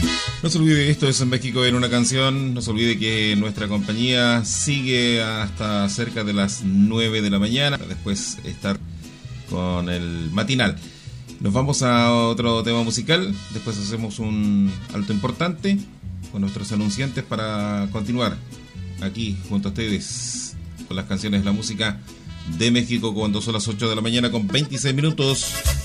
No se olvide, esto es en México en una canción. No se olvide que nuestra compañía sigue hasta cerca de las 9 de la mañana. Después estar con el matinal. Nos vamos a otro tema musical. Después hacemos un alto importante con nuestros anunciantes para continuar aquí junto a ustedes con las canciones, la música de México, cuando son las 8 de la mañana con 26 minutos.